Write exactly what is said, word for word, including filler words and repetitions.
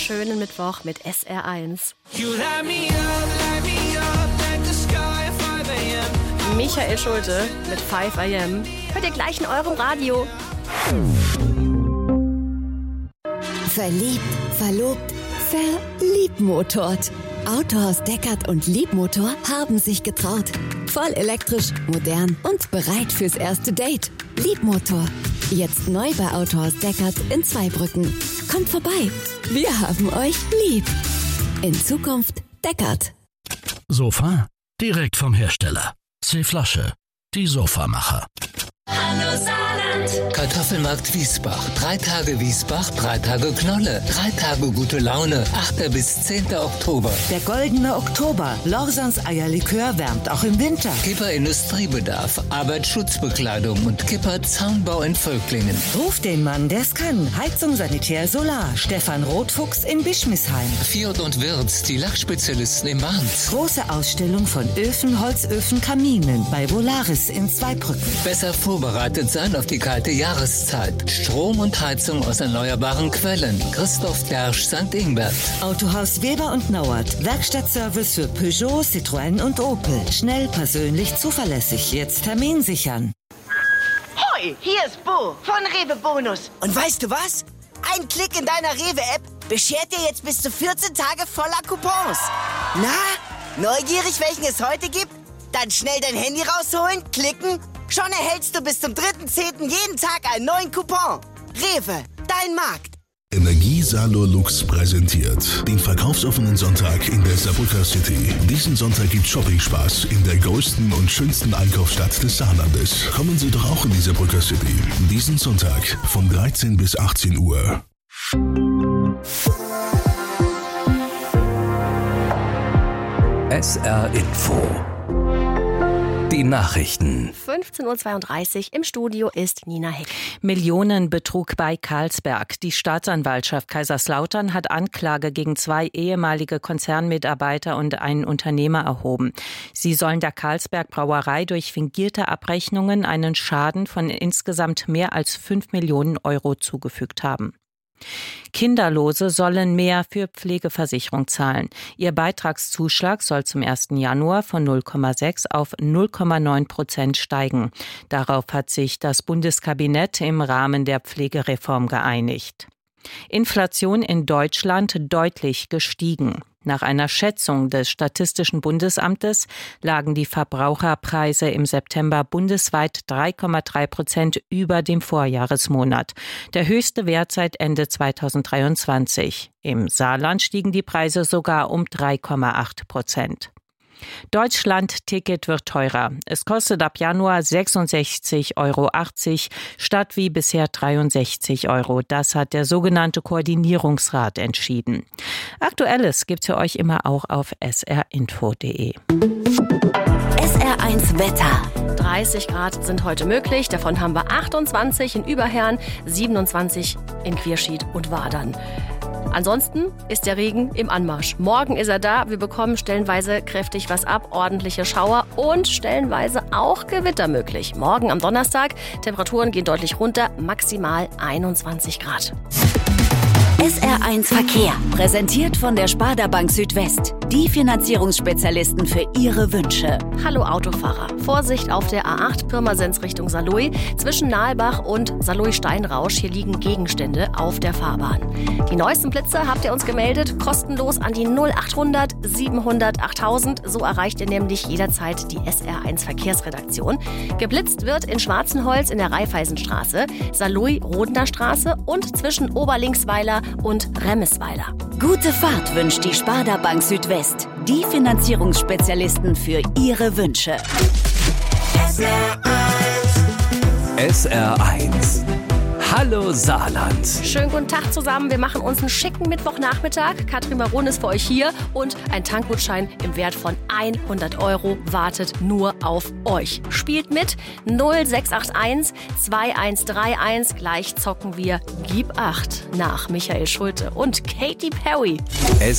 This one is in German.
schönen Mittwoch mit S R eins. Michael Schulte mit five a m. Hört ihr gleich in eurem Radio. Verliebt, verlobt, verliebmotort. Autohaus Deckert und Liebmotor haben sich getraut. Voll elektrisch, modern und bereit fürs erste Date. Liebmotor. Jetzt neu bei Autohaus Deckert in Zweibrücken. Kommt vorbei. Wir haben euch lieb. In Zukunft Deckert. Sofa? Direkt vom Hersteller. C-Flasche. Die Sofamacher. Hallo Saarland. Kartoffelmarkt Wiesbach. Drei Tage Wiesbach, drei Tage Knolle. Drei Tage gute Laune. achter bis zehnter Oktober. Der goldene Oktober. Lorsans Eierlikör wärmt auch im Winter. Kipper Industriebedarf, Arbeitsschutzbekleidung und Kipper Zaunbau in Völklingen. Ruf den Mann, der's kann. Heizung, Sanitär, Solar. Stefan Rotfuchs in Bischmisheim. Fjord und Wirz, die Lachspezialisten im Barns. Große Ausstellung von Öfen, Holzöfen, Kaminen bei Volaris in Zweibrücken. Besser vorbereitet sein auf die kalte Jahreszeit. Strom und Heizung aus erneuerbaren Quellen. Christoph Dersch, Sankt Ingbert. Autohaus Weber und Nauert. Werkstattservice für Peugeot, Citroën und Opel. Schnell, persönlich, zuverlässig. Jetzt Termin sichern. Hoi, hier ist Bo von Rewe Bonus. Und weißt du was? Ein Klick in deiner Rewe-App beschert dir jetzt bis zu vierzehn Tage voller Coupons. Na, neugierig, welchen es heute gibt? Dann schnell dein Handy rausholen, klicken. Schon erhältst du bis zum dritten zehnten jeden Tag einen neuen Coupon. Rewe, dein Markt. Energie Salor Lux präsentiert den verkaufsoffenen Sonntag in der Saarbrücker City. Diesen Sonntag gibt Shopping-Spaß in der größten und schönsten Einkaufsstadt des Saarlandes. Kommen Sie doch auch in die Saarbrücker City. Diesen Sonntag von dreizehn bis achtzehn Uhr. S R Info. Die Nachrichten. fünfzehn Uhr zweiunddreißig, im Studio ist Nina Heck. Millionenbetrug bei Carlsberg. Die Staatsanwaltschaft Kaiserslautern hat Anklage gegen zwei ehemalige Konzernmitarbeiter und einen Unternehmer erhoben. Sie sollen der Carlsberg Brauerei durch fingierte Abrechnungen einen Schaden von insgesamt mehr als fünf Millionen Euro zugefügt haben. Kinderlose sollen mehr für Pflegeversicherung zahlen. Ihr Beitragszuschlag soll zum ersten Januar von null Komma sechs auf null Komma neun Prozent steigen. Darauf hat sich das Bundeskabinett im Rahmen der Pflegereform geeinigt. Inflation in Deutschland deutlich gestiegen. Nach einer Schätzung des Statistischen Bundesamtes lagen die Verbraucherpreise im September bundesweit drei Komma drei Prozent über dem Vorjahresmonat. Der höchste Wert seit Ende zweitausenddreiundzwanzig. Im Saarland stiegen die Preise sogar um drei Komma acht Prozent. Deutschland-Ticket wird teurer. Es kostet ab Januar sechsundsechzig Euro achtzig statt wie bisher dreiundsechzig Euro. Das hat der sogenannte Koordinierungsrat entschieden. Aktuelles gibt's für euch immer auch auf s r info punkt d e. S R eins Wetter. dreißig Grad sind heute möglich. Davon haben wir achtundzwanzig in Überherrn, siebenundzwanzig in Quierschied und Wadern. Ansonsten ist der Regen im Anmarsch. Morgen ist er da. Wir bekommen stellenweise kräftig was ab, ordentliche Schauer und stellenweise auch Gewitter möglich. Morgen am Donnerstag, Temperaturen gehen deutlich runter, maximal einundzwanzig Grad. S R eins Verkehr. Präsentiert von der Sparda Bank Südwest. Die Finanzierungsspezialisten für Ihre Wünsche. Hallo Autofahrer. Vorsicht auf der A acht Pirmasens Richtung Saarlouis. Zwischen Nahlbach und Saarlouis-Steinrausch. Hier liegen Gegenstände auf der Fahrbahn. Die neuesten Blitze habt ihr uns gemeldet. Kostenlos an die null achthundert siebenhundert achttausend. So erreicht ihr nämlich jederzeit die S R eins Verkehrsredaktion. Geblitzt wird in Schwarzenholz in der Raiffeisenstraße, Saarlouis-Rodener Straße und zwischen Oberlinksweiler und Remmisweiler. Gute Fahrt wünscht die Sparda Bank Südwest. Die Finanzierungsspezialisten für Ihre Wünsche. S R eins. S R eins. Hallo Saarland. Schönen guten Tag zusammen. Wir machen uns einen schicken Mittwochnachmittag. Katrin Baron ist für euch hier und ein Tankgutschein im Wert von hundert Euro wartet nur auf euch. Spielt mit null sechs acht eins zwei eins drei eins. Gleich zocken wir Gib acht nach Michael Schulte und Katy Perry.